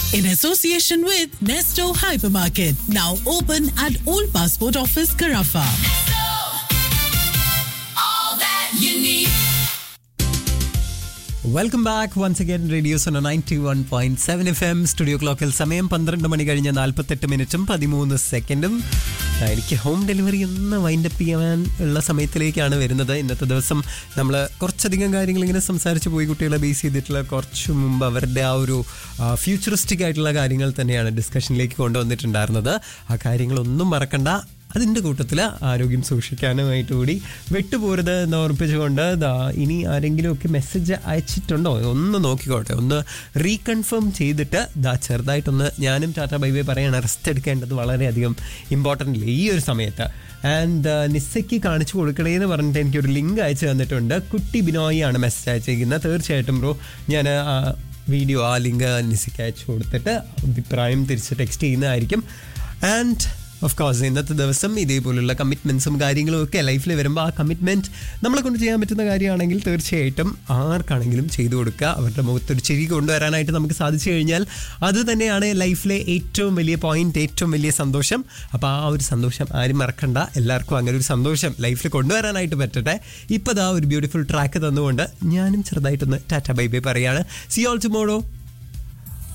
In association with Nesto Hypermarket, now open at Old Passport Office, Carafa. All that you need. Welcome back once again radio Suno 91.7 FM. Studio ക്ലോക്കിൽ സമയം 12 മണി കഴിഞ്ഞ് 48 മിനിറ്റും 13 സെക്കൻഡും. എനിക്ക് home delivery ഒന്ന് wind up ചെയ്യാൻ ഉള്ള സമയത്തിലേക്കാണ് വരുന്നത്. ഇന്നത്തെ ദിവസം നമ്മൾ കുറച്ചധികം കാര്യങ്ങൾ ഇങ്ങനെ സംസാരിച്ച് പോയി. കുട്ടികളെ ബേസ് ചെയ്തിട്ടുള്ള കുറച്ച് മുമ്പ് അവരുടെ ആ ഒരു ഫ്യൂച്ചറിസ്റ്റിക് ആയിട്ടുള്ള കാര്യങ്ങൾ തന്നെയാണ് ഡിസ്കഷനിലേക്ക് കൊണ്ടുവന്നിട്ടുണ്ടായിരുന്നത്. ആ കാര്യങ്ങളൊന്നും മറക്കണ്ട. അതിൻ്റെ കൂട്ടത്തിൽ ആരോഗ്യം സൂക്ഷിക്കാനുമായിട്ട് കൂടി വിട്ടുപോരുത് എന്ന് ഓർപ്പിച്ചുകൊണ്ട് ഇനി ആരെങ്കിലുമൊക്കെ മെസ്സേജ് അയച്ചിട്ടുണ്ടോ ഒന്ന് നോക്കിക്കോട്ടെ, ഒന്ന് റീകൺഫേം ചെയ്തിട്ട് ചെറുതായിട്ടൊന്ന് ഞാനും ടാറ്റ ബൈ ബൈ പറയാണ്. റെസ്റ്റ് എടുക്കേണ്ടത് വളരെയധികം ഇമ്പോർട്ടൻ്റ് ഈ ഒരു സമയത്ത്. ആൻഡ് നിസ്സയ്ക്ക് കാണിച്ചു കൊടുക്കണേ എന്ന് പറഞ്ഞിട്ട് എനിക്കൊരു ലിങ്ക് അയച്ചു തന്നിട്ടുണ്ട്. കുട്ടി ബിനോയി ആണ് മെസ്സേജ് അയച്ചിരിക്കുന്നത്. തീർച്ചയായിട്ടും ബ്രോ ഞാൻ വീഡിയോ ആ ലിങ്ക് നിസ്സയ്ക്ക് അയച്ചു കൊടുത്തിട്ട് അഭിപ്രായം തിരിച്ച് ടെക്സ്റ്റ് ചെയ്യുന്നതായിരിക്കും. ആൻഡ് ഓഫ് കോഴ്സ് ഇന്നത്തെ ദിവസം ഇതേപോലുള്ള കമ്മിറ്റ്മെൻറ്റ്സും കാര്യങ്ങളും ഒക്കെ ലൈഫിൽ വരുമ്പോൾ ആ കമ്മിറ്റ്മെൻറ്റ് നമ്മളെ കൊണ്ട് ചെയ്യാൻ പറ്റുന്ന കാര്യമാണെങ്കിൽ തീർച്ചയായിട്ടും ആർക്കാണെങ്കിലും ചെയ്തു കൊടുക്കുക. അവരുടെ മുഖത്തൊരു ചിരി കൊണ്ടുവരാനായിട്ട് നമുക്ക് സാധിച്ചു കഴിഞ്ഞാൽ അത് തന്നെയാണ് ലൈഫിലെ ഏറ്റവും വലിയ പോയിന്റ്, ഏറ്റവും വലിയ സന്തോഷം. അപ്പോൾ ആ ഒരു സന്തോഷം ആരും മറക്കണ്ട. എല്ലാവർക്കും അങ്ങനെ ഒരു സന്തോഷം ലൈഫിൽ കൊണ്ടുവരാനായിട്ട് പറ്റട്ടെ. ഇപ്പോൾ ഒരു ബ്യൂട്ടിഫുൾ ട്രാക്ക് തന്നുകൊണ്ട് ഞാനും ചെറുതായിട്ടൊന്ന് ടാറ്റ ബൈ ബൈ പറയാണ്. C all tomorrow.